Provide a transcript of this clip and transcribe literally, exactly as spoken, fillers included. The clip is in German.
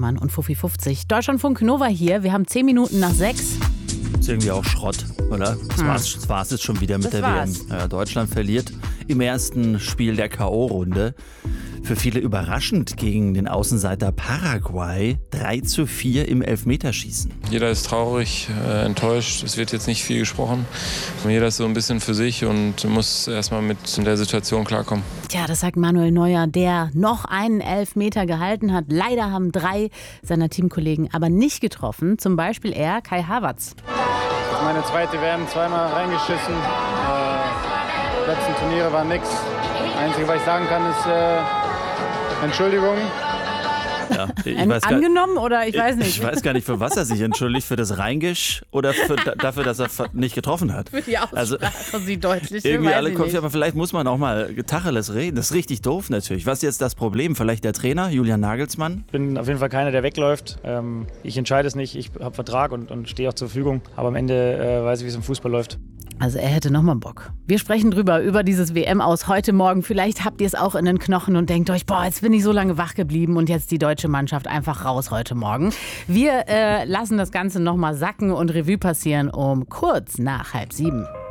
Böhmermann und Fuffi fünfzig. Deutschlandfunk Nova hier. Wir haben zehn Minuten nach sechs. Ist irgendwie auch Schrott, oder? Das Hm. war's, das war's jetzt schon wieder mit Das der war's. W M. Ja, Deutschland verliert im ersten Spiel der K O-Runde. Für viele überraschend gegen den Außenseiter Paraguay. drei zu vier im Elfmeterschießen. Jeder ist traurig, äh, enttäuscht. Es wird jetzt nicht viel gesprochen. Jeder ist so ein bisschen für sich und muss erstmal mit der Situation klarkommen. Tja, das sagt Manuel Neuer, der noch einen Elfmeter gehalten hat. Leider haben drei seiner Teamkollegen aber nicht getroffen. Zum Beispiel er, Kai Havertz. Das ist meine zweite W M, zweimal reingeschissen. Äh, letzten Turniere war nix. Das Einzige, was ich sagen kann, ist äh, Entschuldigung. Ja, ich Ein, weiß gar, angenommen oder ich weiß nicht. Ich weiß gar nicht, für was er sich entschuldigt. Für das Reingisch oder für, dafür, dass er nicht getroffen hat. Für die Aussprache, Also, sie deutlich. Irgendwie weiß alle ich Kopf, nicht. aber vielleicht muss man auch mal Tacheles reden. Das ist richtig doof natürlich. Was ist jetzt das Problem? Vielleicht der Trainer, Julian Nagelsmann? Ich bin auf jeden Fall keiner, der wegläuft. Ähm, ich entscheide es nicht. Ich habe Vertrag und, und stehe auch zur Verfügung. Aber am Ende äh, weiß ich, wie es im Fußball läuft. Also er hätte nochmal Bock. Wir sprechen drüber, über dieses W M aus heute Morgen. Vielleicht habt ihr es auch in den Knochen und denkt euch, boah, jetzt bin ich so lange wach geblieben und jetzt die deutsche Mannschaft einfach raus heute Morgen. Wir äh, lassen das Ganze nochmal sacken und Revue passieren um kurz nach halb sieben.